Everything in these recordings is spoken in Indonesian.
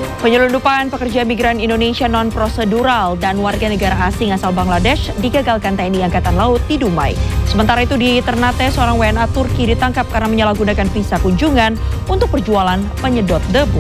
Penyelundupan pekerja migran Indonesia non-prosedural dan warga negara asing asal Bangladesh digagalkan TNI Angkatan Laut di Dumai. Sementara itu di Ternate, seorang WNA Turki ditangkap karena menyalahgunakan visa kunjungan untuk perjualan penyedot debu.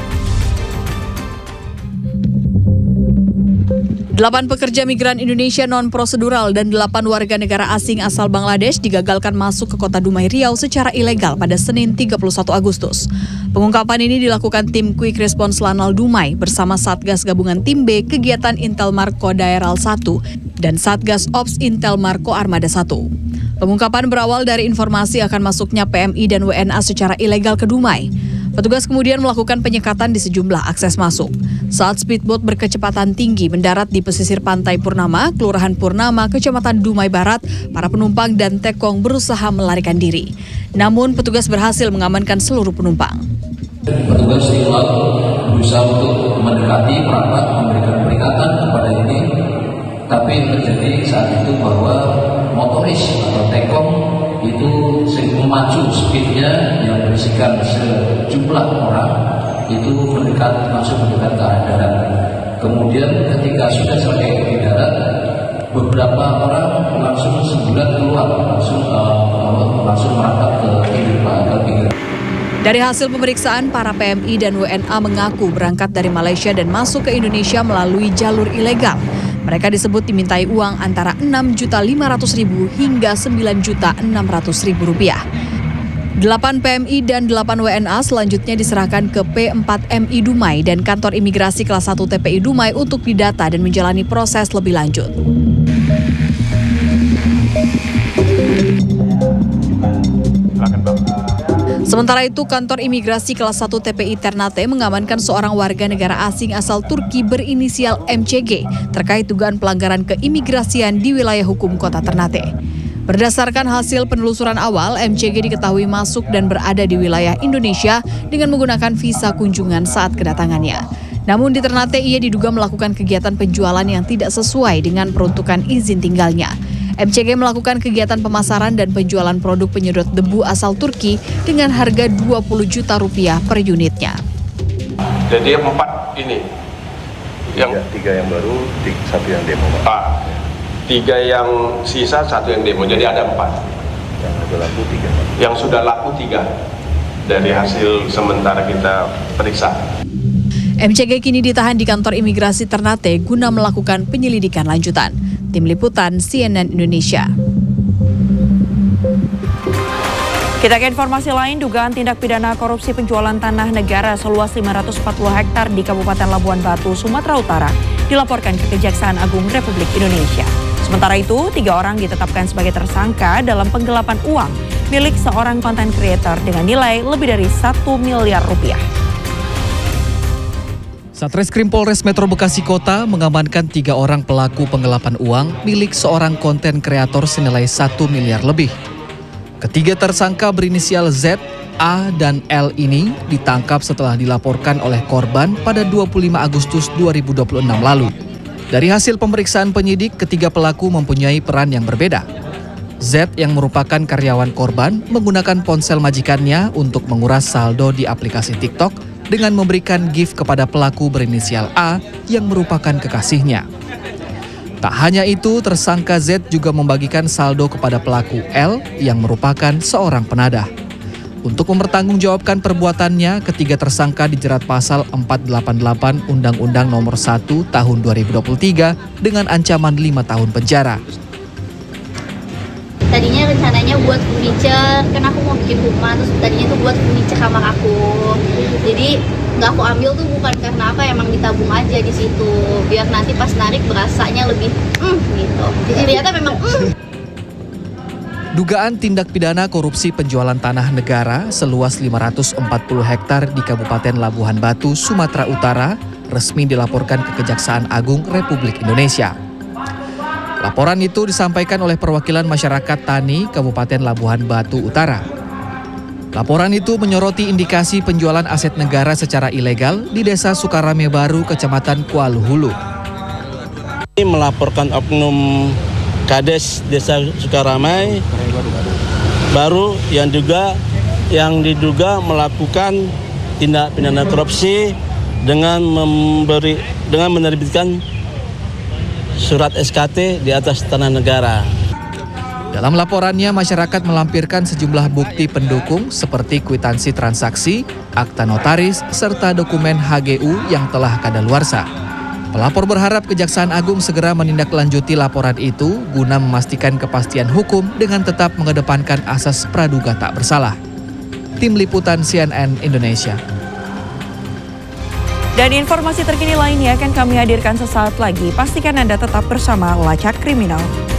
8 pekerja migran Indonesia non-prosedural dan 8 warga negara asing asal Bangladesh digagalkan masuk ke kota Dumai, Riau secara ilegal pada Senin 31 Agustus. Pengungkapan ini dilakukan tim Quick Response Lanal Dumai bersama Satgas Gabungan Tim B Kegiatan Intel Marko Daeral 1 dan Satgas Ops Intel Marko Armada 1. Pengungkapan berawal dari informasi akan masuknya PMI dan WNA secara ilegal ke Dumai. Petugas kemudian melakukan penyekatan di sejumlah akses masuk. Saat speedboat berkecepatan tinggi mendarat di pesisir pantai Purnama, Kelurahan Purnama, Kecamatan Dumai Barat, para penumpang dan tekong berusaha melarikan diri. Namun petugas berhasil mengamankan seluruh penumpang. Petugas di laut berusaha untuk mendekati perapat, memberikan peringatan kepada ini, tapi terjadi saat itu bahwa motoris atau tekong itu memacu speednya yang berisikan sejumlah orang itu langsung mendekat ke arah darat. Kemudian ketika sudah sampai di darat, beberapa orang langsung semburat keluar, langsung merangkap ke pinggir. Dari hasil pemeriksaan, para PMI dan WNA mengaku berangkat dari Malaysia dan masuk ke Indonesia melalui jalur ilegal. Mereka disebut dimintai uang antara Rp6.500.000 hingga Rp9.600.000. 8 PMI dan 8 WNA selanjutnya diserahkan ke P4MI Dumai dan kantor imigrasi kelas 1 TPI Dumai untuk didata dan menjalani proses lebih lanjut. Sementara itu, kantor imigrasi kelas 1 TPI Ternate mengamankan seorang warga negara asing asal Turki berinisial MCG terkait dugaan pelanggaran keimigrasian di wilayah hukum kota Ternate. Berdasarkan hasil penelusuran awal, MCG diketahui masuk dan berada di wilayah Indonesia dengan menggunakan visa kunjungan saat kedatangannya. Namun di Ternate ia diduga melakukan kegiatan penjualan yang tidak sesuai dengan peruntukan izin tinggalnya. MCG melakukan kegiatan pemasaran dan penjualan produk penyedot debu asal Turki dengan harga Rp20 juta per unitnya. Jadi 4 ini, yang 3 yang baru, 1 yang demo. 3 yang sisa, 1 yang demo, jadi ada 4. Yang sudah laku 3. Yang sudah laku 3 dari hasil sementara kita periksa. MCG kini ditahan di kantor imigrasi Ternate guna melakukan penyelidikan lanjutan. Tim Liputan CNN Indonesia. Kita ke informasi lain, dugaan tindak pidana korupsi penjualan tanah negara seluas 540 hektar di Kabupaten Labuhan Batu, Sumatera Utara dilaporkan ke Kejaksaan Agung Republik Indonesia. Sementara itu, 3 orang ditetapkan sebagai tersangka dalam penggelapan uang milik seorang content creator dengan nilai lebih dari Rp1 miliar. Satreskrim Polres Metro Bekasi Kota mengamankan 3 orang pelaku penggelapan uang milik seorang konten kreator senilai 1 miliar lebih. Ketiga tersangka berinisial Z, A, dan L ini ditangkap setelah dilaporkan oleh korban pada 25 Agustus 2026 lalu. Dari hasil pemeriksaan penyidik, ketiga pelaku mempunyai peran yang berbeda. Z yang merupakan karyawan korban menggunakan ponsel majikannya untuk menguras saldo di aplikasi TikTok dengan memberikan gift kepada pelaku berinisial A yang merupakan kekasihnya. Tak hanya itu, tersangka Z juga membagikan saldo kepada pelaku L yang merupakan seorang penadah. Untuk mempertanggungjawabkan perbuatannya, ketiga tersangka dijerat pasal 488 Undang-Undang Nomor 1 Tahun 2023 dengan ancaman 5 tahun penjara. Tadinya rencananya buat furniture, kan aku mau bikin rumah, terus tadinya tuh buat furniture kamar aku. Jadi nggak aku ambil tuh bukan karena apa, emang ditabung aja di situ, biar nanti pas narik berasanya lebih gitu. Jadi ternyata memang Dugaan tindak pidana korupsi penjualan tanah negara seluas 540 hektar di Kabupaten Labuhan Batu, Sumatera Utara resmi dilaporkan ke Kejaksaan Agung Republik Indonesia. Laporan itu disampaikan oleh perwakilan masyarakat tani Kabupaten Labuhan Batu Utara. Laporan itu menyoroti indikasi penjualan aset negara secara ilegal di Desa Sukarame Baru, Kecamatan Kualuhulu. Melaporkan oknum Kades Desa Sukarame Baru yang diduga melakukan tindak pidana korupsi dengan menerbitkan surat SKT di atas tanah negara. Dalam laporannya, masyarakat melampirkan sejumlah bukti pendukung seperti kwitansi transaksi, akta notaris, serta dokumen HGU yang telah kadaluarsa. Pelapor berharap Kejaksaan Agung segera menindaklanjuti laporan itu guna memastikan kepastian hukum dengan tetap mengedepankan asas praduga tak bersalah. Tim Liputan CNN Indonesia. Dan informasi terkini lainnya akan kami hadirkan sesaat lagi. Pastikan Anda tetap bersama Lacak Kriminal.